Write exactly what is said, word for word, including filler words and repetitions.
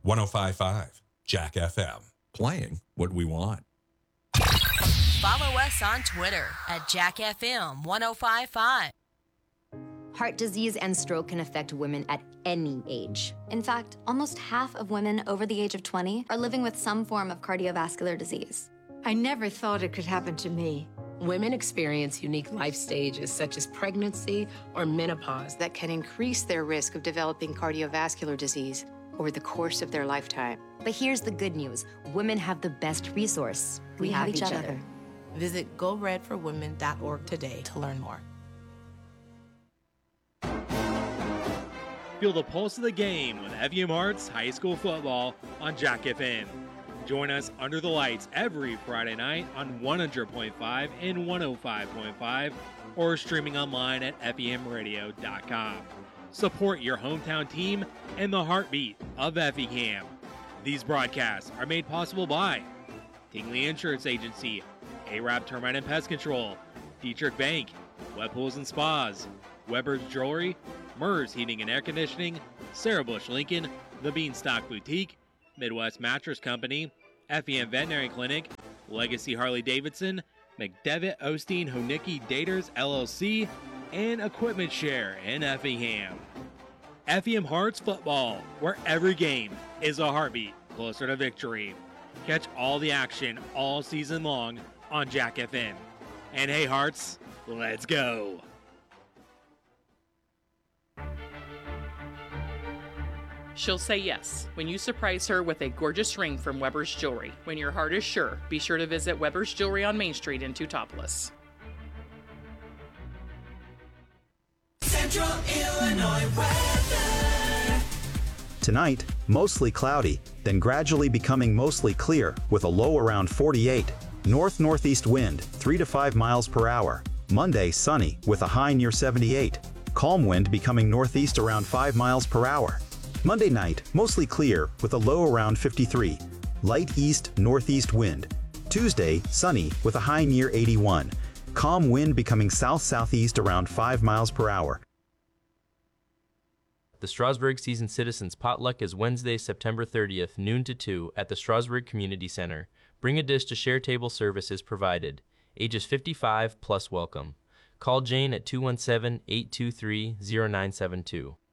one oh five point five Jack F M. Playing what we want. Follow us on Twitter at Jack F M one oh five point five. Heart disease and stroke can affect women at any age. In fact, almost half of women over the age of twenty are living with some form of cardiovascular disease. I never thought it could happen to me. Women experience unique life stages such as pregnancy or menopause that can increase their risk of developing cardiovascular disease over the course of their lifetime. But here's the good news. Women have the best resource. We, we have, have each, each other. other. Visit go red for women dot org today to learn more. Feel the pulse of the game with Effingham Hearts High School Football on Jack F M. Join us under the lights every Friday night on one hundred point five and one oh five point five or streaming online at effingham radio dot com. Support your hometown team and the heartbeat of Effingham. These broadcasts are made possible by Tingley Insurance Agency, A-Rap Termite and Pest Control, Dietrich Bank, Web Pools and Spas, Weber's Jewelry, Mers Heating and Air Conditioning, Sarah Bush Lincoln, The Beanstalk Boutique, Midwest Mattress Company, Effingham Veterinary Clinic, Legacy Harley-Davidson, McDevitt Osteen Honicki Daters L L C, and Equipment Share in Effingham. Effingham Hearts Football, where every game is a heartbeat closer to victory. Catch all the action all season long on Jack F M. And hey Hearts, let's go! She'll say yes when you surprise her with a gorgeous ring from Weber's Jewelry. When your heart is sure, be sure to visit Weber's Jewelry on Main Street in Teutopolis. Central Illinois weather. Tonight, mostly cloudy, then gradually becoming mostly clear with a low around forty-eight. North-northeast wind, three to five miles per hour. Monday, sunny with a high near seventy-eight. Calm wind becoming northeast around five miles per hour. Monday night, mostly clear with a low around fifty-three. Light east-northeast wind. Tuesday, sunny with a high near eighty-one. Calm wind becoming south-southeast around five miles per hour. The Strasburg Season Citizens Potluck is Wednesday, September thirtieth, noon to two at the Strasburg Community Center. Bring a dish to share. Table service is provided. Ages fifty-five plus welcome. Call Jane at two one seven, eight two three, zero nine seven two.